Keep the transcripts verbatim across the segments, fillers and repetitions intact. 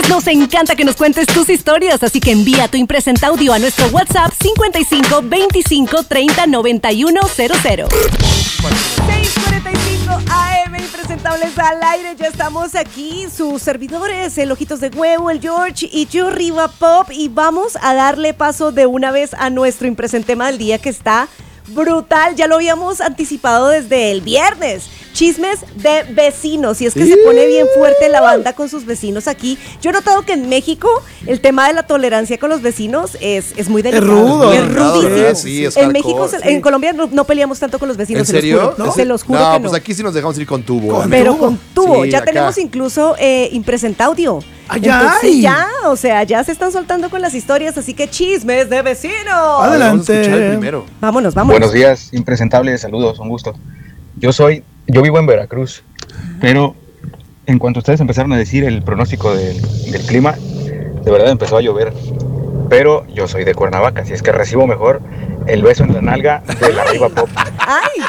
Nos encanta que nos cuentes tus historias, así que envía tu impresenta audio a nuestro WhatsApp cincuenta y cinco veinticinco treinta noventa y uno cero cero. seis cuarenta y cinco A M Impresentables al aire. Ya estamos aquí, sus servidores, el Ojitos de Huevo, el George y yo, Riva Pop, y vamos a darle paso de una vez a nuestro impresentema del día, que está brutal. Ya lo habíamos anticipado desde el viernes. Chismes de vecinos, y es que se pone bien fuerte la banda con sus vecinos aquí. Yo he notado que en México el tema de la tolerancia con los vecinos es, es muy delicado. Es rudo. Es rudísimo. Sí, es en hardcore, México, sí. en Colombia no, no peleamos tanto con los vecinos. ¿En se los serio? juro. ¿No? Se los juro no, que no. pues aquí sí nos dejamos ir con tubo. Con Pero tubo. con tubo. Sí, ya acá. tenemos incluso eh, impresenta audio. ¡Ay, ay! Entonces, ya, o sea, ya se están soltando con las historias, así que chismes de vecinos. Adelante. Vamos a escuchar el primero. Vámonos, vámonos. Buenos días, impresentables, saludos, un gusto. Yo soy, yo vivo en Veracruz, pero en cuanto ustedes empezaron a decir el pronóstico del, del clima, de verdad empezó a llover. Pero yo soy de Cuernavaca, así es que recibo mejor el beso en la nalga de la Riva Pop. ¡Ay!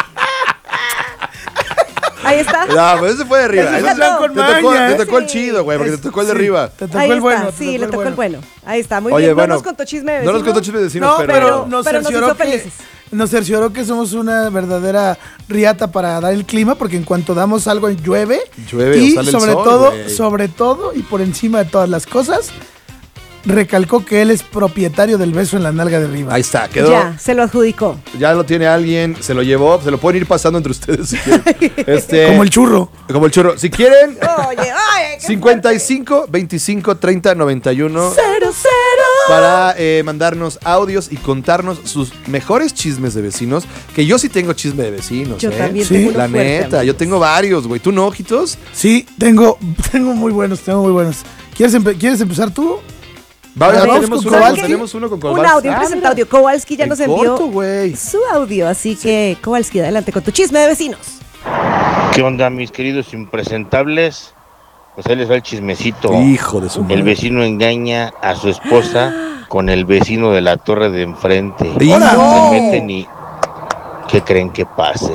Ahí está. No, pues ese fue de arriba. Ese Ese es te, con tocó, maña, te tocó ¿eh? el chido, güey, porque Es- te tocó el de Sí, arriba. Te tocó Ahí el bueno. está, te sí, tocó le el tocó el bueno. Ahí está, muy Oye, bien. bueno, No nos contó chisme de no nos vecinos. contó chisme de vecinos, No, pero... pero nos pero nos cercioró hizo que felices. nos cercioró que somos una verdadera riata para dar el clima, porque en cuanto damos algo llueve, Llueve y o sale el sobre sol, todo, güey. sobre todo y por encima de todas las cosas, recalcó que él es propietario del beso en la nalga de arriba. Ahí está, quedó. Ya, se lo adjudicó. Ya lo tiene alguien, se lo llevó, se lo pueden ir pasando entre ustedes si quieren. Este, Como el churro. Como el churro. Si quieren, Oye, oye, qué cincuenta y cinco veinticinco treinta noventa y uno Cero, cero. para eh, mandarnos audios y contarnos sus mejores chismes de vecinos. Que yo sí tengo chisme de vecinos. Yo ¿eh? también Sí. tengo uno La fuerte, neta, amigos. yo tengo varios, güey. ¿Tú no, ojitos? Sí, tengo, tengo muy buenos, tengo muy buenos. ¿Quieres, empe- ¿quieres empezar tú? Va, A ver, tenemos, vamos uno, con Kowalski. tenemos uno con Un Kowalski. audio, un Ah, presenta mira. audio. Kowalski ya En nos envió corto, güey. su audio, así que Kowalski, adelante con tu chisme de vecinos. ¿Qué onda, mis queridos impresentables? Pues ahí les va el chismecito. Hijo de su El madre. vecino engaña a su esposa con el vecino de la torre de enfrente. ¡Hola! Se meten y... ¿Qué creen que pase?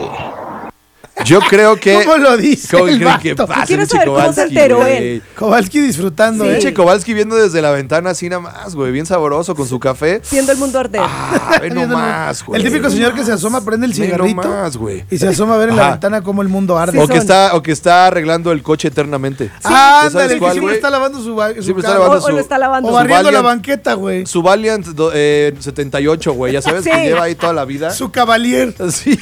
Yo creo que... ¿Cómo lo dice ¿Cómo el creen que vato? pase, Quiero pinche saber cómo se Kowalski, enteró güey? él. Kowalski disfrutando, Sí. ¿eh? Pinche Kowalski viendo desde la ventana así nada más, güey. Bien saboroso con su café. Viendo el mundo arder. Ah, ve Viendo nomás, güey. El típico señor que se asoma, prende el Ve cigarrito nomás, güey. y se asoma a ver en la Ajá. ventana cómo el mundo arde. Sí, O que, son. está, o que está arreglando el coche eternamente. Ah, ¿Ya sabes ándale, que cuál, siempre güey? está lavando su, ba- su Siempre está carro. lavando O, o su- lo está lavando. O su barriendo la Valiant- banqueta, güey. Su Valiant do- eh, setenta y ocho, güey. Ya sabes Sí. que lleva ahí toda la vida. Su cavalier. Sí.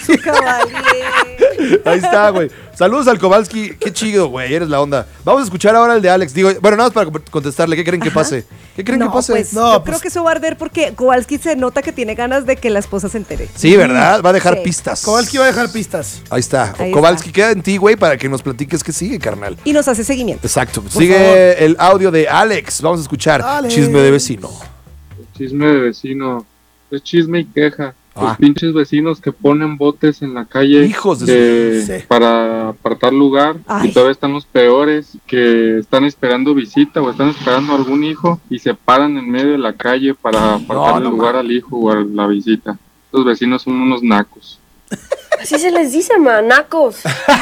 Caballero. Ahí está, güey. Saludos al Kowalski. Qué chido, güey. Eres la onda. Vamos a escuchar ahora el de Alex. Digo, bueno, nada más para contestarle. ¿Qué creen que pase? ¿Qué creen No, que pase? pues, No, yo pues- creo que eso va a arder porque Kowalski se nota que tiene ganas de que la esposa se entere. Sí, ¿verdad? Va a dejar Sí. pistas. Kowalski va a dejar pistas. Ahí está. Ahí Kowalski, está. queda en ti, güey, para que nos platiques qué sigue, carnal. Y nos hace seguimiento. Exacto. Sigue el audio de Alex. Vamos a escuchar. Alex. Chisme de vecino. Chisme de vecino. Es chisme y queja. Ah. Los pinches vecinos que ponen botes en la calle Hijos de de- su- Sí. para apartar lugar. Ay. Y todavía están los peores que están esperando visita o están esperando algún hijo y se paran en medio de la calle para apartar no lugar al hijo o a la visita. Los vecinos son unos nacos. Así se les dice, manacos.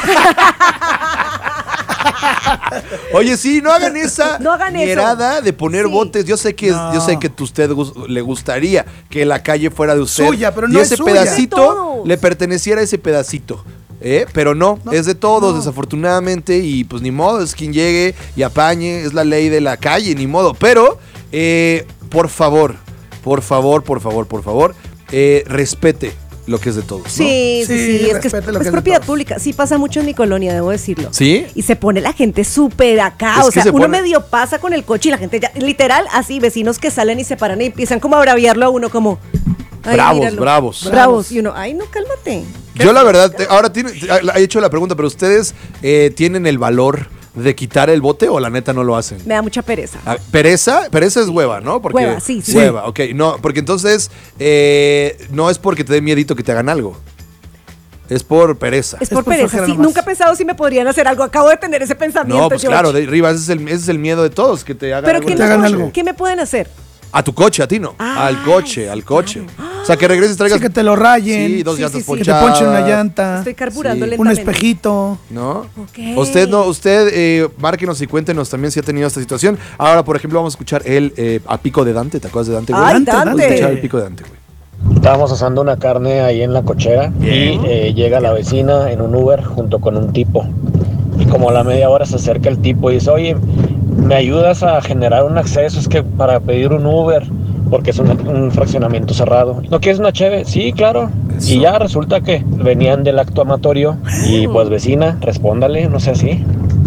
Oye, sí, no hagan esa No hagan eso. mierda de poner Sí. botes. Yo sé que es- No. yo sé que a usted gus- le gustaría que la calle fuera de usted. Suya, pero no y es ese suya. pedacito De todos. le perteneciera a ese pedacito. ¿eh? Pero no, es de todos, desafortunadamente. Y pues ni modo, es quien llegue y apañe. Es la ley de la calle, ni modo. Pero, eh, por favor, por favor, por favor, por favor, eh, respete lo que es de todos. ¿no? Sí, sí, Sí, sí, es que es, respete lo es que es de propiedad todos. pública. Sí, pasa mucho en mi colonia, debo decirlo. ¿Sí? Y se pone la gente súper acá. Es o que sea, se uno pone- medio pasa con el coche y la gente ya, literal, así, vecinos que salen y se paran y empiezan como a braviarlo a uno, como. "Ay, Bravos, míralo". bravos. Bravos. Y uno, ay, no, cálmate. Yo la verdad, te- ahora tiene, te- he hecho la pregunta, pero ustedes eh, tienen el valor de quitar el bote o la neta no lo hacen. Me da mucha pereza. Ah, pereza, pereza es hueva, ¿no? Porque, Hueva, sí, sí. Hueva, ok. No, porque entonces eh, no es porque te dé miedito que te hagan algo. Es por pereza. Es por por pereza. flojera Sí, nomás. nunca he pensado si me podrían hacer algo. Acabo de tener ese pensamiento. No, pues George. claro, de, Rivas, ese es, el, ese es el miedo de todos, que te hagan Pero algo. ¿qué, en te el me hagan coche. pueden- algo. ¿qué me pueden hacer? A tu coche, a ti no. Ah, al coche, al sí, coche. claro. O sea, que regreses y traigas... Sí, que te lo rayen. Sí, dos sí, llantas sí, sí. Que te ponchadas. ponchen una llanta. Estoy carburando Sí. lentamente. Un espejito. ¿No? Ok. Usted, no, usted eh, márquenos y cuéntenos también si ha tenido esta situación. Ahora, por ejemplo, vamos a escuchar el eh, a pico de Dante. ¿Te acuerdas de Dante, güey? Ay, Dante, Dante. Vamos a escuchar el pico de Dante, güey. Estábamos asando una carne ahí en la cochera y eh, llega la vecina en un Uber junto con un tipo. Y como a la media hora se acerca el tipo y dice, oye, ¿me ayudas a generar un acceso? Es que para pedir un Uber, porque es un, un fraccionamiento cerrado. ¿No quieres una cheve? Sí, claro. Eso. Y ya resulta que venían del acto amatorio y pues vecina, respóndale, no sé así.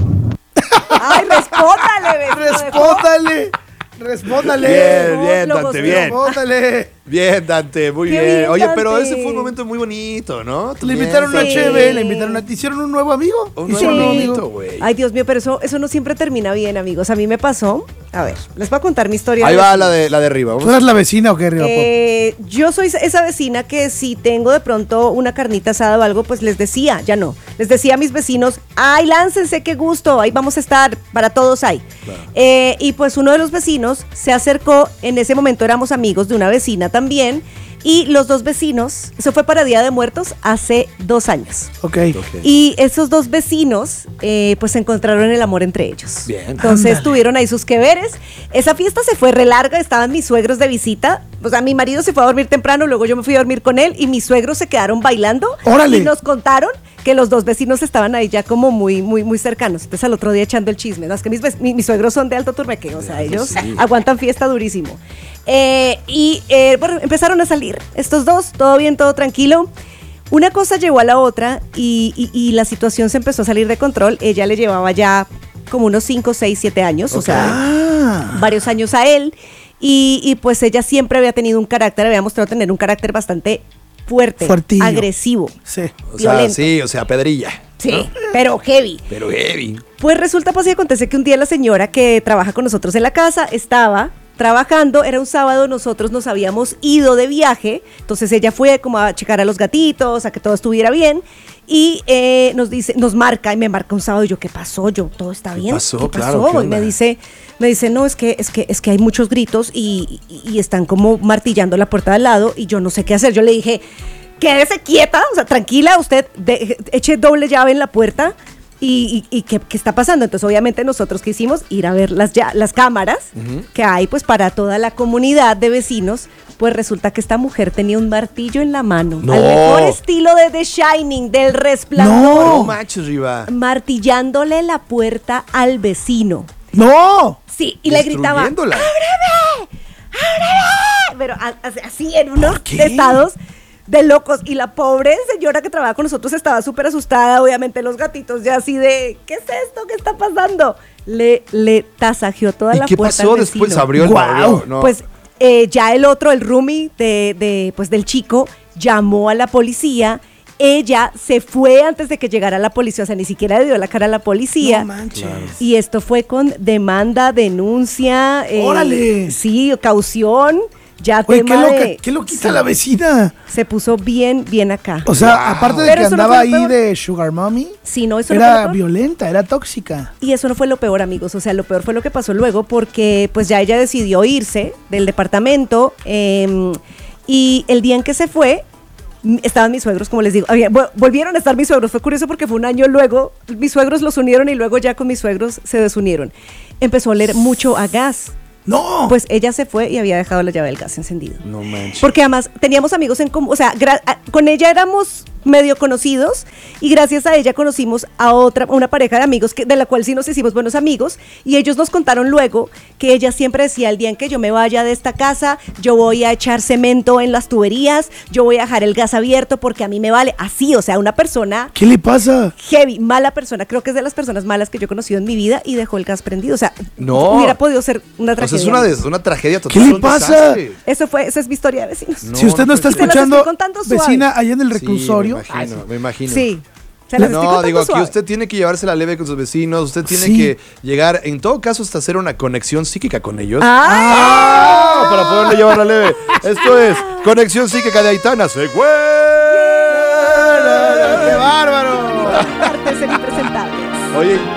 Ay, respóndale, vecino. Respóndale. Respóndale. Bien, bien, Lo Dante, goció. bien. Respóndale. Bien, Dante, muy Qué bien. bien, Oye, pero Dante. ese fue un momento muy bonito, ¿no? Le También. invitaron una Sí. cheve, le invitaron a... ¿Te hicieron un nuevo amigo? Un ¿Hicieron nuevo un amiguito, güey. Ay, Dios mío, pero eso, eso no siempre termina bien, amigos. A mí me pasó. A ver, les voy a contar mi historia. Ahí de va vecina. la de, la de arriba. ¿Tú Vamos. eres la vecina o qué, Río? Eh, yo soy esa vecina que si tengo de pronto una carnita asada o algo, pues les decía, ya no. Les decía a mis vecinos, ay, láncense, qué gusto, ahí vamos a estar, para todos ahí. Eh, y pues uno de los vecinos se acercó, en ese momento éramos amigos de una vecina también, y los dos vecinos, eso fue para Día de Muertos hace dos años. Ok. Y esos dos vecinos, eh, pues encontraron el amor entre ellos. Bien. Entonces Ándale. tuvieron ahí sus que veres. Esa fiesta se fue re larga, estaban mis suegros de visita. O sea, mi marido se fue a dormir temprano, luego yo me fui a dormir con él y mis suegros se quedaron bailando. ¡Órale! Y nos contaron que los dos vecinos estaban ahí ya como muy, muy, muy cercanos. Entonces al otro día echando el chisme. No, es que mis, vec- mi- mis suegros son de Alto Turmeque, o sea, ellos sí. aguantan fiesta durísimo. Eh, y eh, bueno, empezaron a salir estos dos, todo bien, todo tranquilo. Una cosa llevó a la otra y, y- y la situación se empezó a salir de control. Ella le llevaba ya como unos cinco, seis, siete años, o sea, Ah. varios años a él. Y, y pues ella siempre había tenido un carácter, había mostrado tener un carácter bastante fuerte, Fuertillo. agresivo. Sí. O sea, violento. sí, o sea, pedrilla. Sí, pero heavy. Pero heavy. Pues resulta, pues y acontece que un día la señora que trabaja con nosotros en la casa estaba trabajando, era un sábado, nosotros nos habíamos ido de viaje, entonces ella fue como a checar a los gatitos, a que todo estuviera bien, y eh, nos dice, nos marca, y me marca un sábado, y yo, ¿qué pasó? Yo, ¿todo está ¿Qué bien? pasó? ¿Qué Claro, pasó? ¿qué Y me onda? dice, me dice, no, es que, es que, es que hay muchos gritos y, y- y están como martillando la puerta de al lado, y yo no sé qué hacer. Yo le dije, quédese quieta, o sea, tranquila, usted de- eche doble llave en la puerta. ¿Y, y- y qué, qué está pasando? Entonces, obviamente, nosotros que hicimos ir a ver las, ya, las cámaras que hay pues para toda la comunidad de vecinos. Pues resulta que esta mujer tenía un martillo en la mano. No. Al mejor estilo de The Shining, del Resplandor. No manches, Riva. Martillándole la puerta al vecino. ¡No! Sí, y le gritaba, Destruyéndola. pero a- a- así en unos ¿Por qué? estados de locos. Y la pobre señora que trabaja con nosotros estaba súper asustada, obviamente los gatitos ya así de, ¿qué es esto? ¿Qué está pasando? Le, le tasajeó toda ¿Y la qué puerta pasó al después? vecino. Abrió el Guau. barrio. No. Pues eh, ya el otro, el roomie de, de, pues, del chico, llamó a la policía. Ella se fue antes de que llegara la policía, o sea, ni siquiera le dio la cara a la policía. No manches. Y esto fue con demanda, denuncia. eh, ¡Órale! Sí, caución. Ya Oye, tema qué loca, de- qué loquita sí, la vecina. se puso bien, bien acá. O sea, Wow. aparte de Pero que eso no andaba fue lo ahí peor. de Sugar Mommy, Sí, no, eso no fue era lo peor. violenta, era tóxica. Y eso no fue lo peor, amigos. O sea, lo peor fue lo que pasó luego porque pues ya ella decidió irse del departamento eh, y el día en que se fue m- estaban mis suegros, como les digo. Había- vol- volvieron a estar mis suegros. Fue curioso porque fue un año luego. Mis suegros los unieron y luego ya con mis suegros se desunieron. Empezó a oler mucho a gas. ¡No! Pues ella se fue y había dejado la llave del gas encendido. No manches. Porque además teníamos amigos en común, o sea, gra- a- con ella éramos medio conocidos y gracias a ella conocimos a otra, una pareja de amigos que, de la cual sí nos hicimos buenos amigos y ellos nos contaron luego que ella siempre decía, el día en que yo me vaya de esta casa, yo voy a echar cemento en las tuberías, yo voy a dejar el gas abierto porque a mí me vale. Así, o sea, una persona ¿Qué le pasa? heavy, mala persona, creo que es de las personas malas que yo he conocido en mi vida y dejó el gas prendido, o sea, No. hubiera podido ser una O sea, tragedia. es una, des- una tragedia total. ¿Qué le un pasa? desastre. Eso fue, esa es mi historia de vecinos. No, si usted no no está se las estoy escuchando, contando suave. vecina, allá en el Sí, reclusorio. me imagino, me imagino. Sí. Se las estoy No, contando digo, aquí suave. usted tiene que llevarse la leve con sus vecinos, usted tiene Sí. que llegar, en todo caso, hasta hacer una conexión psíquica con ellos. ¡Ah! ¡Ah! Para poderle llevar la leve. Esto es Conexión Psíquica de Aitana Següe. ¡Qué bárbaro! Partes en impresentables. Oye,